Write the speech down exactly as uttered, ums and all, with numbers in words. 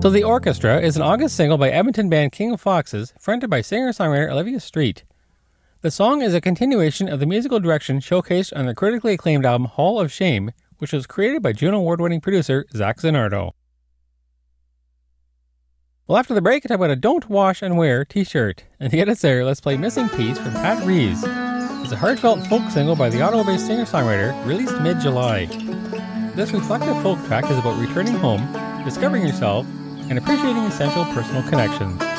So The Orchestra is an August single by Edmonton band King of Foxes, fronted by singer-songwriter Olivia Street. The song is a continuation of the musical direction showcased on the critically acclaimed album Hall of Shame, which was created by Juno Award-winning producer Zach Zanardo. Well, after the break, I talk about a Don't Wash and Wear t-shirt. And to get us there, let's play Missing Piece from Pat Reeves. It's a heartfelt folk single by the Ottawa-based singer-songwriter, released mid-July. This reflective folk track is about returning home, discovering yourself, and appreciating essential personal connections.